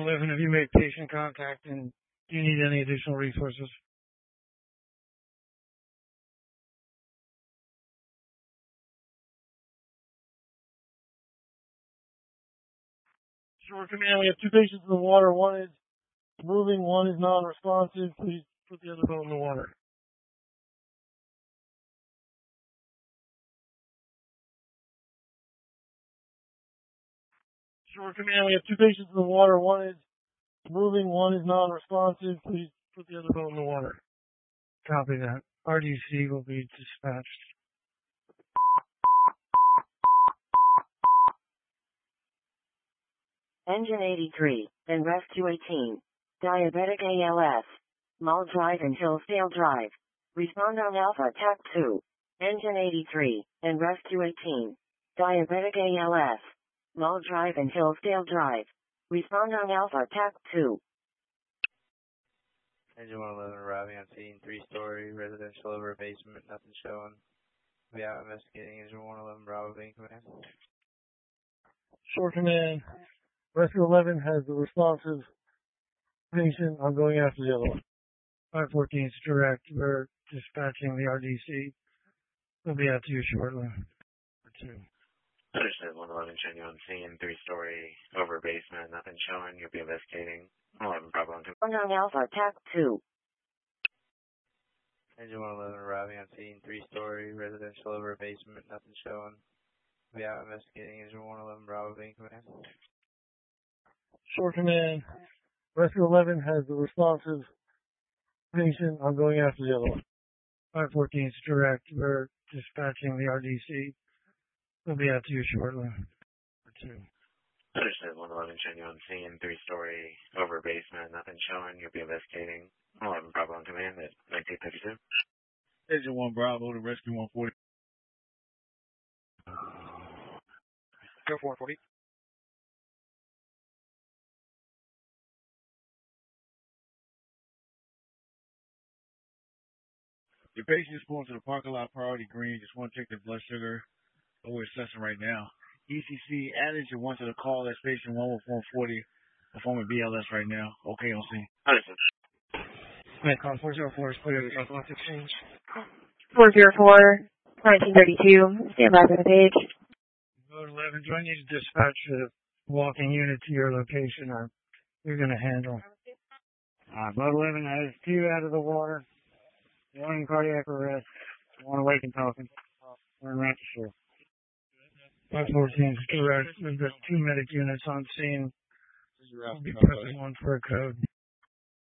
11, have you made patient contact and do you need any additional resources? Shore Command, we have 2 patients in the water. One is moving, one is non-responsive. Please put the other boat in the water. Shore Command, we have 2 patients in the water. One is moving, one is non-responsive. Please put the other boat in the water. Copy that. RDC will be dispatched. Engine 83, and Rescue 18. Diabetic ALS. Mall Drive and Hillsdale Drive. Respond on Alpha TAC 2. Engine 83, and Rescue 18. Diabetic ALS. Mall Drive and Hillsdale Drive. Respond on Alpha TAC 2. Engine 111 arriving on scene, 3-story, residential over basement, nothing showing. We out investigating. Engine 111 Bravo being command. Shore Command, Rescue 11 has the responsive patient. I'm going after the other one. 514 is direct. We're dispatching the RDC. We'll be out to you shortly. For 2. Understood. 111 Cheney on scene, 3-story, over basement, nothing showing. You'll be investigating. 111 Bravo on 2. On Alpha TAC 2. Engine 111 arriving on scene, 3-story, residential over basement, nothing showing. We out investigating. Engine 111 Bravo being command. Shore Command, Rescue 11 has the responsive patient. I'm going after the other one. 514 is direct. We're dispatching the RDC. We'll be out to you shortly. For 2. Understood. 111 Cheney on scene, 3-story, over basement, nothing showing. You'll be investigating. 111 Bravo on command at 1952. Engine 1 Bravo to Rescue 140. Go 440. Your patient is pulling to the parking lot, priority green. Just want to check their blood sugar. What we're assessing right now. ECC added your 1 to the call. That's patient 1 with 140. Performing BLS right now. Okay, on scene. Understood. Call 404 is clear to Southwest Exchange. 404, 1932. Stand by for the page. Boat 11, do I need to dispatch a walking unit to your location or you're going to handle? Boat 11 has 2 out of the water. 1 in cardiac arrest. 1 awake and talking. We're in Rochester. 514 is direct. We've got 2 medic units on scene. We'll be pressing 1 for a code.